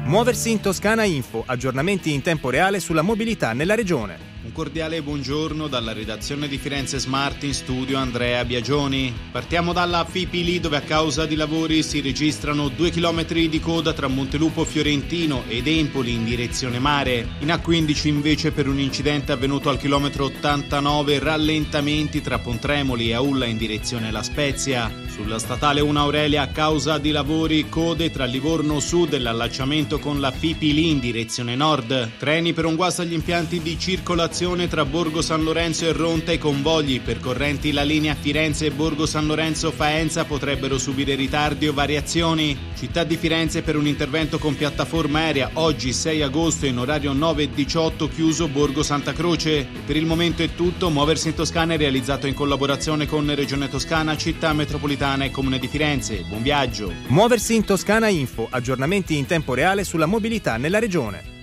Muoversi in Toscana Info, aggiornamenti in tempo reale sulla mobilità nella regione. Un cordiale buongiorno dalla redazione di Firenze Smart, in studio Andrea Biagioni. Partiamo dalla Fipili, dove a causa di lavori si registrano 2 chilometri di coda tra Montelupo Fiorentino ed Empoli in direzione mare. In A15 invece, per un incidente avvenuto al chilometro 89, rallentamenti tra Pontremoli e Aulla in direzione La Spezia. Sulla statale 1 Aurelia, a causa di lavori, code tra Livorno Sud e l'allacciamento con la Fipili in direzione nord. Treni per un guasto agli impianti di circolazione tra Borgo San Lorenzo e Ronta. I convogli percorrenti la linea Firenze e Borgo San Lorenzo Faenza potrebbero subire ritardi o variazioni. Città di Firenze, per un intervento con piattaforma aerea, oggi 6 agosto in orario 9:18 chiuso Borgo Santa Croce. Per il momento è tutto. Muoversi in Toscana è realizzato in collaborazione con Regione Toscana, Città Metropolitana e Comune di Firenze. Buon viaggio. Muoversi in Toscana Info, aggiornamenti in tempo reale sulla mobilità nella regione.